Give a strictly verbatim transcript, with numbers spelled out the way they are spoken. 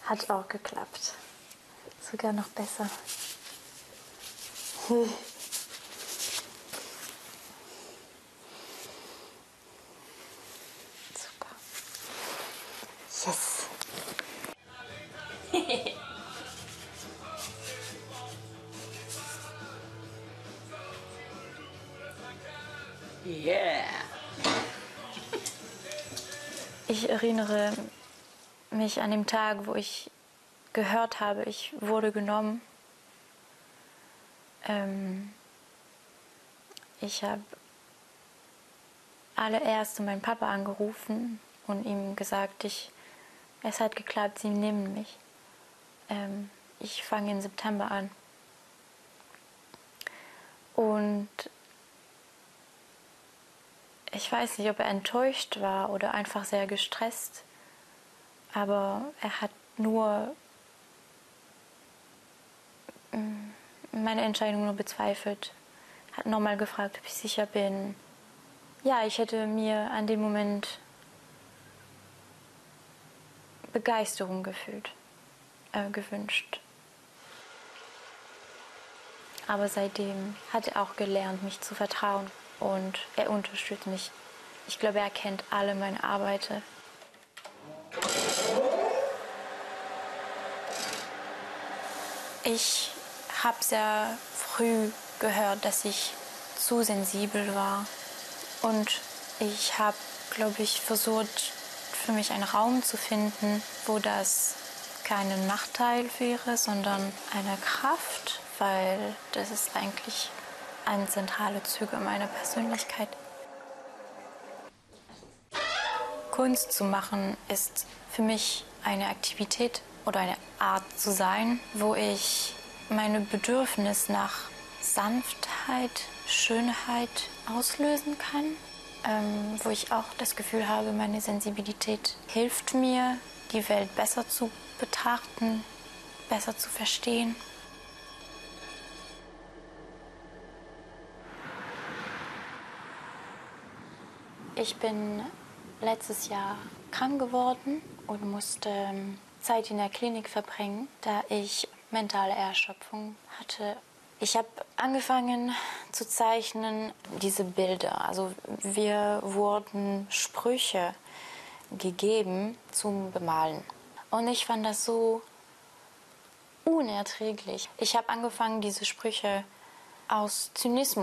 Hat auch geklappt. Sogar noch besser. Super. Yes. Yeah. Ich erinnere mich an den Tag, wo ich gehört habe, ich wurde genommen. Ähm, ich habe allererst meinen Papa angerufen und ihm gesagt, ich, es hat geklappt, sie nehmen mich. Ähm, ich fange im September an. Und ich weiß nicht, ob er enttäuscht war oder einfach sehr gestresst, aber er hat nur meine Entscheidung nur bezweifelt. Hat nochmal gefragt, ob ich sicher bin. Ja, ich hätte mir an dem Moment Begeisterung gefühlt, äh, gewünscht. Aber seitdem hat er auch gelernt, mich zu vertrauen und er unterstützt mich. Ich glaube, er kennt alle meine Arbeiten. Ich habe sehr früh gehört, dass ich zu sensibel war. Und ich habe, glaube ich, versucht, für mich einen Raum zu finden, wo das kein Nachteil wäre, sondern eine Kraft, weil das ist eigentlich ein zentraler Züge meiner Persönlichkeit. Kunst zu machen ist für mich eine Aktivität oder eine Art zu sein, wo ich meine Bedürfnis nach Sanftheit, Schönheit auslösen kann, ähm, wo ich auch das Gefühl habe, meine Sensibilität hilft mir, die Welt besser zu betrachten, besser zu verstehen. Ich bin letztes Jahr krank geworden und musste Zeit in der Klinik verbringen, da ich mentale Erschöpfung hatte. Ich habe angefangen zu zeichnen, diese Bilder. Also wir wurden Sprüche gegeben zum Bemalen. Und ich fand das so unerträglich. Ich habe angefangen, diese Sprüche aus Zynismus